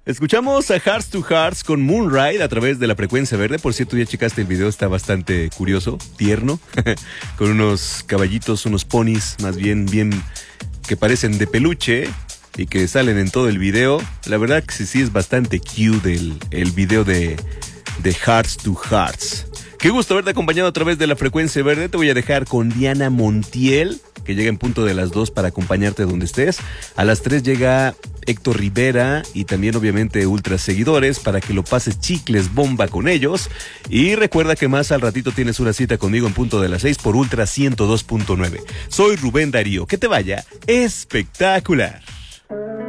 Escuchamos a Hearts to Hearts con Moonride a través de la frecuencia verde. Por cierto, ya checaste el video, está bastante curioso, tierno, con unos caballitos, unos ponis, más bien que parecen de peluche y que salen en todo el video. La verdad que sí es bastante cute el video de Hearts to Hearts. Qué gusto haberte acompañado a través de la frecuencia verde. Te voy a dejar con Diana Montiel, que llega en punto de las 2 para acompañarte donde estés. A las 3 llega Héctor Rivera y también obviamente Ultra Seguidores para que lo pases chicles bomba con ellos. Y recuerda que más al ratito tienes una cita conmigo en punto de las 6 por Ultra 102.9. Soy Rubén Darío. Que te vaya espectacular.